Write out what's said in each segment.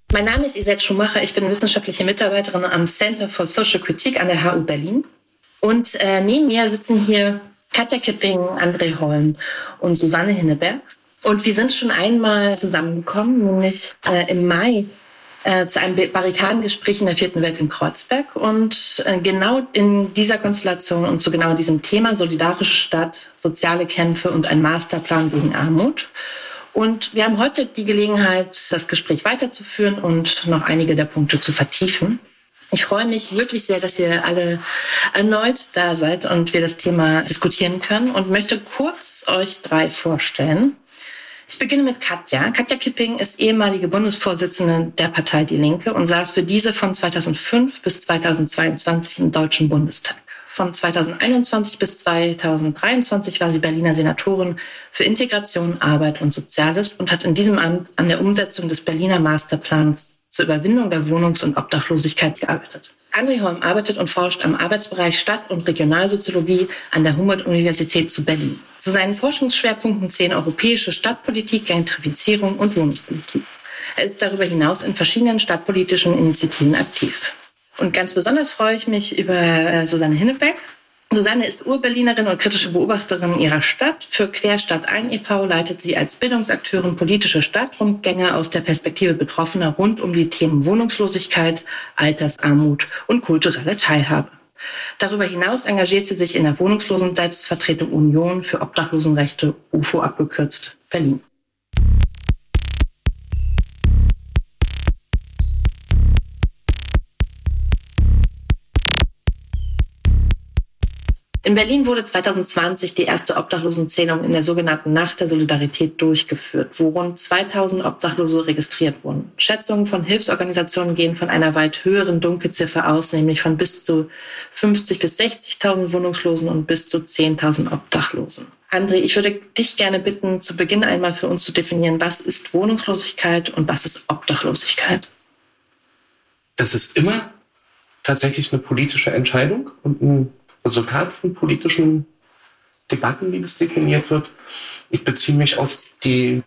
Mein Name ist Isette Schumacher. Ich bin wissenschaftliche Mitarbeiterin am Center for Social Critique an der HU Berlin. Und neben mir sitzen hier Katja Kipping, André Holm und Susanne Hinneberg. Und wir sind schon einmal zusammengekommen, nämlich im Mai zu einem Barrikadengespräch in der Vierten Welt in Kreuzberg. Und genau in dieser Konstellation und zu genau diesem Thema solidarische Stadt, soziale Kämpfe und ein Masterplan gegen Armut. Und wir haben heute die Gelegenheit, das Gespräch weiterzuführen und noch einige der Punkte zu vertiefen. Ich freue mich wirklich sehr, dass ihr alle erneut da seid und wir das Thema diskutieren können und möchte kurz euch drei vorstellen. Ich beginne mit Katja. Katja Kipping ist ehemalige Bundesvorsitzende der Partei Die Linke und saß für diese von 2005 bis 2022 im Deutschen Bundestag. Von 2021 bis 2023 war sie Berliner Senatorin für Integration, Arbeit und Soziales und hat in diesem Amt an der Umsetzung des Berliner Masterplans zur Überwindung der Wohnungs- und Obdachlosigkeit gearbeitet. André Holm arbeitet und forscht am Arbeitsbereich Stadt- und Regionalsoziologie an der Humboldt-Universität zu Berlin. Zu seinen Forschungsschwerpunkten zählen europäische Stadtpolitik, Gentrifizierung und Wohnungspolitik. Er ist darüber hinaus in verschiedenen stadtpolitischen Initiativen aktiv. Und ganz besonders freue ich mich über Susanne Hinneberg. Susanne ist Urberlinerin und kritische Beobachterin ihrer Stadt. Für Querstadt ein e.V. leitet sie als Bildungsakteurin politische Stadtrundgänge aus der Perspektive Betroffener rund um die Themen Wohnungslosigkeit, Altersarmut und kulturelle Teilhabe. Darüber hinaus engagiert sie sich in der Wohnungslosen-Selbstvertretung Union für Obdachlosenrechte, UFO abgekürzt, Berlin. In Berlin wurde 2020 die erste Obdachlosenzählung in der sogenannten Nacht der Solidarität durchgeführt, wo rund 2000 Obdachlose registriert wurden. Schätzungen von Hilfsorganisationen gehen von einer weit höheren Dunkelziffer aus, nämlich von bis zu 50.000 bis 60.000 Wohnungslosen und bis zu 10.000 Obdachlosen. André, ich würde dich gerne bitten, zu Beginn einmal für uns zu definieren, was ist Wohnungslosigkeit und was ist Obdachlosigkeit? Das ist immer tatsächlich eine politische Entscheidung und ein Resultat von politischen Debatten, wie das definiert wird. Ich beziehe mich auf die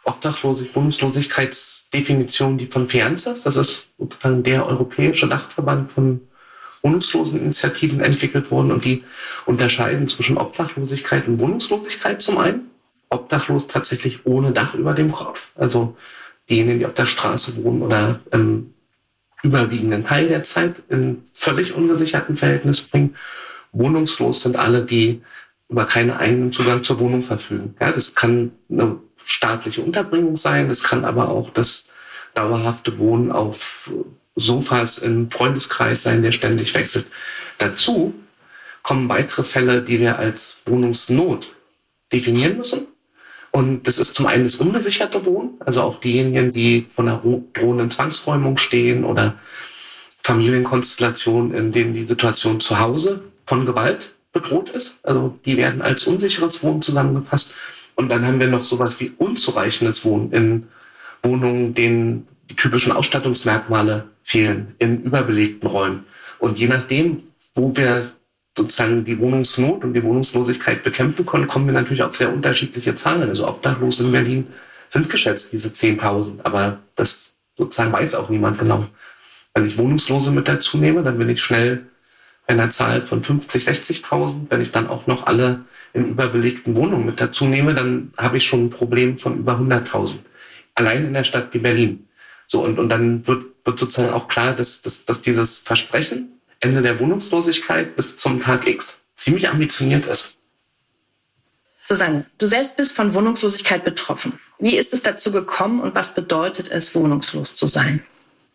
Wohnungslosigkeitsdefinition, die von Fianzas, das ist sozusagen der europäische Dachverband von Wohnungsloseninitiativen, entwickelt wurden, und die unterscheiden zwischen Obdachlosigkeit und Wohnungslosigkeit zum einen. Obdachlos tatsächlich ohne Dach über dem Kopf, also diejenigen, die auf der Straße wohnen oder im überwiegenden Teil der Zeit in völlig ungesicherten Verhältnissen bringen. Wohnungslos sind alle, die über keinen eigenen Zugang zur Wohnung verfügen. Ja, das kann eine staatliche Unterbringung sein, das kann aber auch das dauerhafte Wohnen auf Sofas im Freundeskreis sein, der ständig wechselt. Dazu kommen weitere Fälle, die wir als Wohnungsnot definieren müssen. Und das ist zum einen das ungesicherte Wohnen, also auch diejenigen, die von einer drohenden Zwangsräumung stehen oder Familienkonstellationen, in denen die Situation zu Hause von Gewalt bedroht ist. Also die werden als unsicheres Wohnen zusammengefasst. Und dann haben wir noch sowas wie unzureichendes Wohnen in Wohnungen, denen die typischen Ausstattungsmerkmale fehlen, in überbelegten Räumen. Und je nachdem, wo wir sozusagen die Wohnungsnot und die Wohnungslosigkeit bekämpfen können, kommen wir natürlich auf sehr unterschiedliche Zahlen. Also Obdachlose in Berlin sind geschätzt diese 10.000, aber das sozusagen weiß auch niemand genau. Wenn ich Wohnungslose mit dazu nehme, dann bin ich schnell bei einer Zahl von 50.000, 60.000. Wenn ich dann auch noch alle in überbelegten Wohnungen mit dazu nehme, dann habe ich schon ein Problem von über 100.000. Allein in der Stadt wie Berlin. So, und dann wird sozusagen auch klar, dass dieses Versprechen, Ende der Wohnungslosigkeit bis zum Tag X, ziemlich ambitioniert ist. Susanne, du selbst bist von Wohnungslosigkeit betroffen. Wie ist es dazu gekommen und was bedeutet es, wohnungslos zu sein?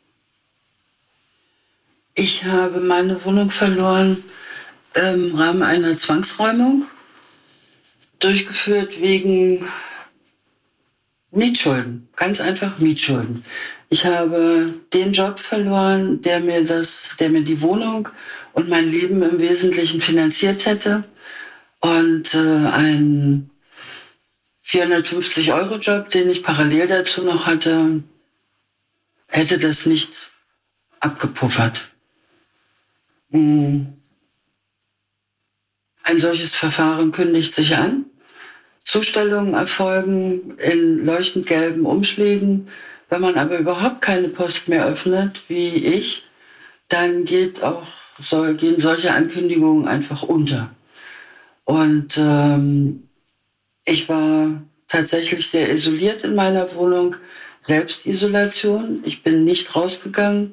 Ich habe meine Wohnung verloren im Rahmen einer Zwangsräumung, durchgeführt wegen Mietschulden, ganz einfach Mietschulden. Ich habe den Job verloren, der mir die Wohnung und mein Leben im Wesentlichen finanziert hätte. Und einen 450-Euro-Job, den ich parallel dazu noch hatte, hätte das nicht abgepuffert. Ein solches Verfahren kündigt sich an. Zustellungen erfolgen in leuchtend gelben Umschlägen Wenn man aber überhaupt keine Post mehr öffnet, wie ich, dann gehen solche Ankündigungen einfach unter. Und ich war tatsächlich sehr isoliert in meiner Wohnung, Selbstisolation. Ich bin nicht rausgegangen,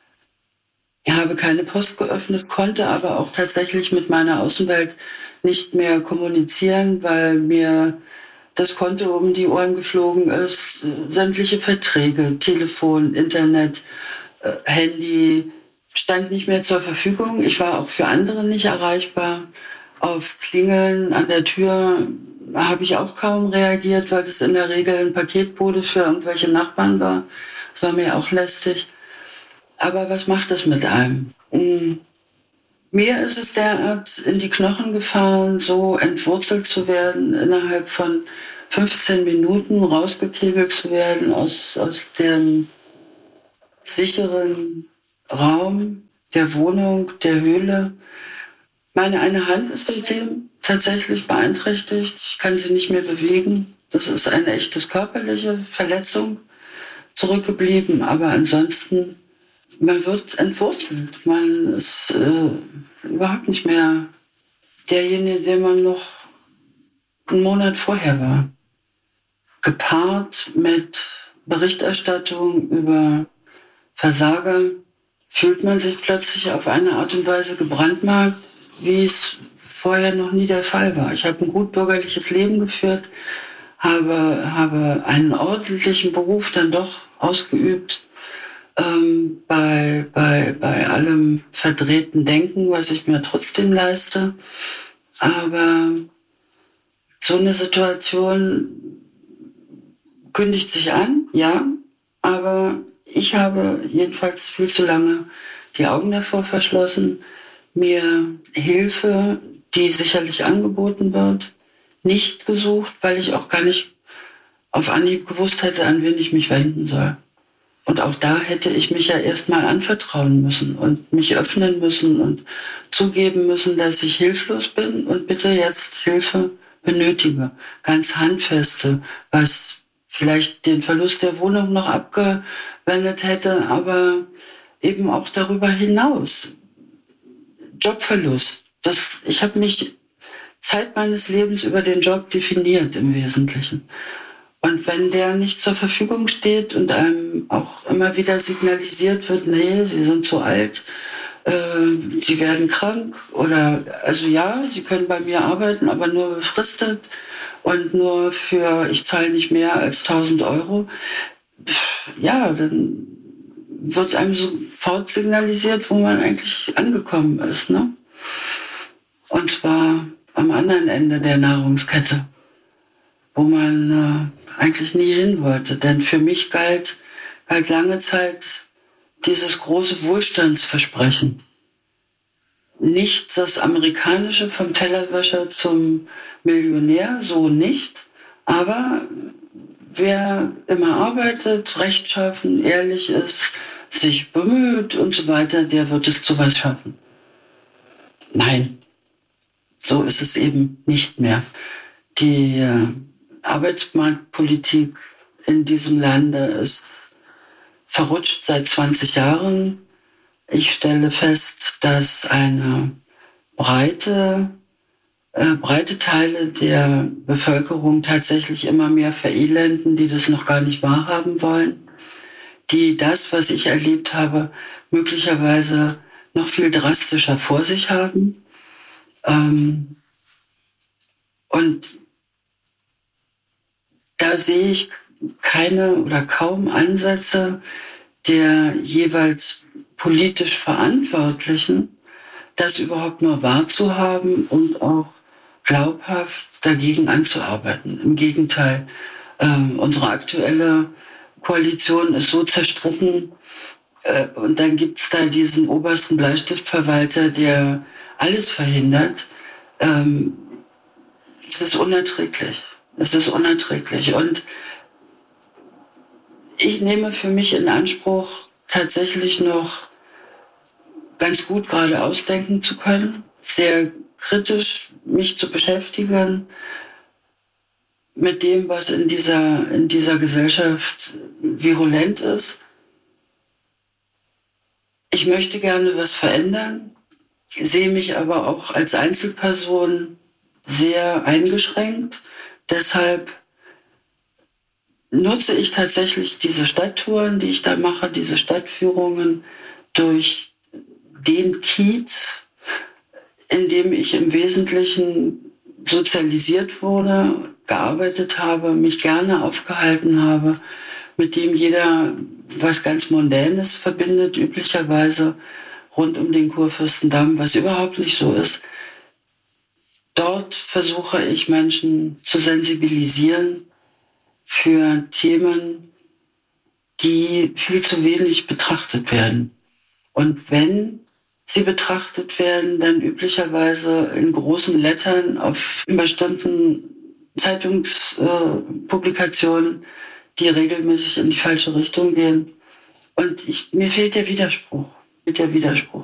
ich habe keine Post geöffnet, konnte aber auch tatsächlich mit meiner Außenwelt nicht mehr kommunizieren, weil mir das Konto um die Ohren geflogen ist. Sämtliche Verträge, Telefon, Internet, Handy stand nicht mehr zur Verfügung. Ich war auch für andere nicht erreichbar. Auf Klingeln an der Tür habe ich auch kaum reagiert, weil es in der Regel ein Paketbote für irgendwelche Nachbarn war. Das war mir auch lästig. Aber was macht das mit einem? Mir ist es derart in die Knochen gefahren, so entwurzelt zu werden, innerhalb von 15 Minuten rausgekegelt zu werden aus dem sicheren Raum der Wohnung, der Höhle. Meine eine Hand ist seitdem tatsächlich beeinträchtigt. Ich kann sie nicht mehr bewegen. Das ist eine echte körperliche Verletzung zurückgeblieben. Aber ansonsten, man wird entwurzelt. Man ist überhaupt nicht mehr derjenige, der man noch einen Monat vorher war. Gepaart mit Berichterstattung über Versager fühlt man sich plötzlich auf eine Art und Weise gebrandmarkt, wie es vorher noch nie der Fall war. Ich habe ein gut bürgerliches Leben geführt, habe einen ordentlichen Beruf dann doch ausgeübt, bei allem verdrehten Denken, was ich mir trotzdem leiste. Aber so eine Situation kündigt sich an, ja, aber ich habe jedenfalls viel zu lange die Augen davor verschlossen, mir Hilfe, die sicherlich angeboten wird, nicht gesucht, weil ich auch gar nicht auf Anhieb gewusst hätte, an wen ich mich wenden soll. Und auch da hätte ich mich ja erstmal anvertrauen müssen und mich öffnen müssen und zugeben müssen, dass ich hilflos bin und bitte jetzt Hilfe benötige. Ganz handfeste, was vielleicht den Verlust der Wohnung noch abgewendet hätte, aber eben auch darüber hinaus. Jobverlust. Ich habe mich Zeit meines Lebens über den Job definiert im Wesentlichen. Und wenn der nicht zur Verfügung steht und einem auch immer wieder signalisiert wird, nee, Sie sind zu alt, Sie werden krank oder, also ja, Sie können bei mir arbeiten, aber nur befristet und nur ich zahle nicht mehr als 1.000 Euro, ja, dann wird einem sofort signalisiert, wo man eigentlich angekommen ist, ne? Und zwar am anderen Ende der Nahrungskette, wo man eigentlich nie hin wollte. Denn für mich galt lange Zeit dieses große Wohlstandsversprechen. Nicht das amerikanische vom Tellerwäscher zum Millionär, so nicht. Aber wer immer arbeitet, rechtschaffen, ehrlich ist, sich bemüht und so weiter, der wird es zu was schaffen. Nein, so ist es eben nicht mehr. Die Arbeitsmarktpolitik in diesem Lande ist verrutscht seit 20 Jahren. Ich stelle fest, dass eine breite Teile der Bevölkerung tatsächlich immer mehr verelenden, die das noch gar nicht wahrhaben wollen, die das, was ich erlebt habe, möglicherweise noch viel drastischer vor sich haben. Und da sehe ich keine oder kaum Ansätze der jeweils politisch Verantwortlichen, das überhaupt nur wahrzuhaben und auch glaubhaft dagegen anzuarbeiten. Im Gegenteil, unsere aktuelle Koalition ist so zerstritten, und dann gibt es da diesen obersten Bleistiftverwalter, der alles verhindert. Es ist unerträglich. Es ist unerträglich. Und ich nehme für mich in Anspruch, tatsächlich noch ganz gut gerade ausdenken zu können, sehr kritisch mich zu beschäftigen mit dem, was in dieser Gesellschaft virulent ist. Ich möchte gerne was verändern, sehe mich aber auch als Einzelperson sehr eingeschränkt. Deshalb nutze ich tatsächlich diese Stadttouren, die ich da mache, diese Stadtführungen durch den Kiez, in dem ich im Wesentlichen sozialisiert wurde, gearbeitet habe, mich gerne aufgehalten habe, mit dem jeder was ganz Mondänes verbindet, üblicherweise rund um den Kurfürstendamm, was überhaupt nicht so ist. Dort versuche ich Menschen zu sensibilisieren für Themen, die viel zu wenig betrachtet werden. Und wenn sie betrachtet werden, dann üblicherweise in großen Lettern auf bestimmten Zeitungspublikationen, die regelmäßig in die falsche Richtung gehen. Und mir fehlt der Widerspruch.